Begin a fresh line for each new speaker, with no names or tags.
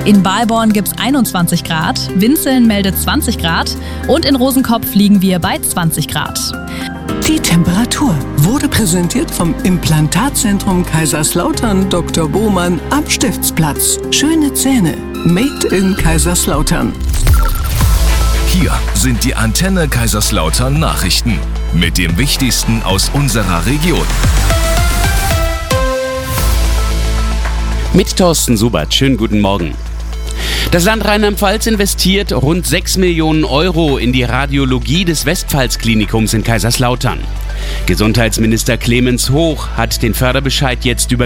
In Balborn gibt's 21 Grad, Winzeln meldet 20 Grad und in Rosenkopf liegen wir bei 20 Grad.
Die Temperatur wurde präsentiert vom Implantatzentrum Kaiserslautern Dr. Bohmann am Stiftsplatz. Schöne Zähne, made in Kaiserslautern.
Hier sind die Antenne Kaiserslautern Nachrichten mit dem Wichtigsten aus unserer Region.
Mit Thorsten Subert, schönen guten Morgen. Das Land Rheinland-Pfalz investiert rund 6 Millionen Euro in die Radiologie des Westpfalz-Klinikums in Kaiserslautern. Gesundheitsminister Clemens Hoch hat den Förderbescheid jetzt